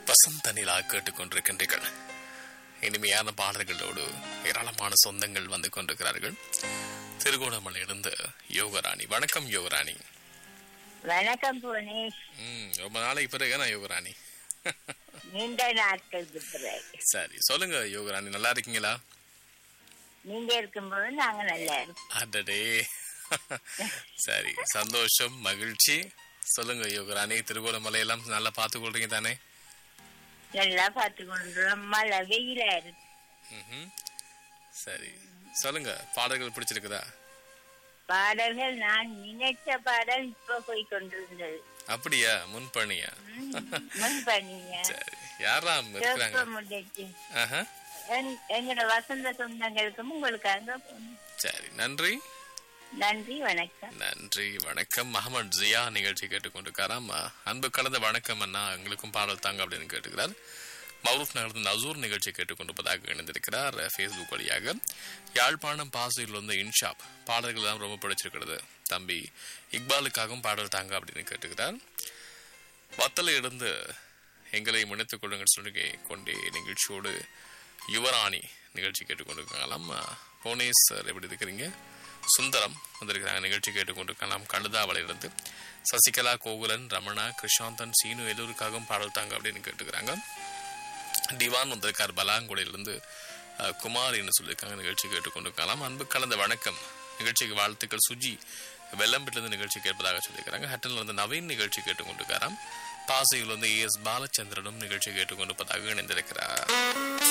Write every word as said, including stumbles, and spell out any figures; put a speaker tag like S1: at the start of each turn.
S1: வசந்த நிலா கேட்டுக்கொண்டிருக்கின்றீர்கள். இனிமையான பாடல்களோடு ஏராளமான சொந்தங்கள் வந்து கொண்டிருக்கிறார்கள். திருகோணமலையிலிருந்து யோகராணி. வணக்கம் யோகராணி.
S2: வணக்கம் புவனேஷ்.
S1: ம் ரொம்ப நாளைக்கு பிறகு நான் யோகராணி.
S2: நீண்ட நாட்களுக்கு பிறகு.
S1: சரி சொல்லுங்க யோகராணி, நல்லா இருக்கீங்களா?
S2: நீங்க இருக்கும்போது நாங்க நல்லா இருக்கோம்.
S1: அடடே சரி, சந்தோஷம், மகிழ்ச்சி. சொல்லுங்க யோகராணி, திருகோணமலையெல்லாம் நல்லா பார்த்து கொள்றீங்க தானே?
S2: நல்லா பார்த்து கொண்டுறோம். மழை வெயிலா இருக்கு.
S1: ம் சரி சொல்லுங்க, பாடல்கள் பிடிச்சிருக்குதா?
S2: பாடல்கள் நான் நினைச்ச பாடல் இப்ப போய் கொண்டிருந்தது.
S1: அப்படியா? முன்பணியா?
S2: முன்பணிய
S1: சரி, யாராம் இருக்கிறாங்க?
S2: முடிச்சு
S1: ஆஹா,
S2: எங்களோட வசந்த சொந்தங்களுக்கும் உங்களுக்காக போகணும்.
S1: சரி, நன்றி
S2: நன்றி, வணக்கம்.
S1: நன்றி வணக்கம். முகமது ஜியா நிகழ்ச்சி கேட்டுக்கொண்டிருக்காராம். அன்பு கலந்த வணக்கம் அண்ணா, எங்களுக்கும் பாடல் தாங்க அப்படின்னு கேட்டுக்கிறார். மவுரூப் நகரத்தின் நசூர் நிகழ்ச்சி கேட்டுக்கொண்டிருப்பதாக இணைந்திருக்கிறார் ஃபேஸ்புக் வழியாக. யாழ்ப்பாணம் பாசையில் வந்து இன்ஷாப் பாடல்கள் தான் ரொம்ப பிடிச்சிருக்கிறது தம்பி, இக்பாலுக்காகவும் பாடல் தாங்க அப்படின்னு கேட்டுக்கிறார். வத்தலை இருந்து எங்களை முனைத்துக் கொள்ளுங்கள் சொல்லி கொண்டே நிகழ்ச்சியோடு யுவராணி நிகழ்ச்சி கேட்டுக்கொண்டிருக்கலாம். புவனேஷ் சார் எப்படி இருக்கிறீங்க? சுந்தரம் வந்திருக்கிறாங்க, நிகழ்ச்சி கேட்டுக்கொண்டிருக்கலாம். கழுதாவளையிலிருந்து சசிகலா, கோகுலன், ரமணா, கிருஷாந்தன், சீனு எல்லோருக்காகவும் பாடல் தாங்க அப்படின்னு கேட்டுக்கிறாங்க. டிவான் வந்திருக்கார் பலாங்குடியிலிருந்து. குமார் என்று சொல்லியிருக்காங்க, நிகழ்ச்சி கேட்டுக்கொண்டிருக்கலாம். அன்பு கலந்த வணக்கம், நிகழ்ச்சிக்கு வாழ்த்துக்கள். சுஜி வெள்ளம்பிலிருந்து நிகழ்ச்சி கேட்பதாக சொல்லியிருக்கிறாங்க. ஹட்டன்ல இருந்து நவீன் நிகழ்ச்சி கேட்டுக்கொண்டிருக்காராம். பாசையில் வந்து ஏ எஸ் பாலச்சந்திரனும் நிகழ்ச்சி கேட்டுக்கொண்டிருப்பதாக இணைந்திருக்கிறார்.